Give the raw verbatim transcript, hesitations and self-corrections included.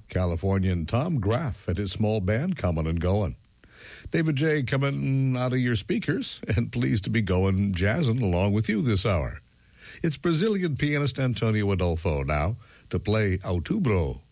Californian Tom Graff and his small band coming and going. David J. coming out of your speakers, and pleased to be going jazzing along with you this hour. It's Brazilian pianist Antonio Adolfo now to play Outubro.